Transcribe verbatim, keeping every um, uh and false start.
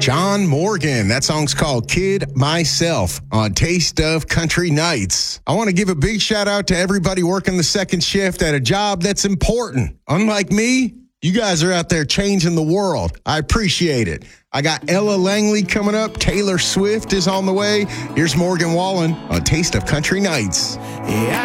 John Morgan. That song's called Kid Myself on Taste of Country Nights. I want to give a big shout out to everybody working the second shift at a job that's important. Unlike me, you guys are out there changing the world. I appreciate it. I got Ella Langley coming up. Taylor Swift is on the way. Here's Morgan Wallen on Taste of Country Nights. Yeah.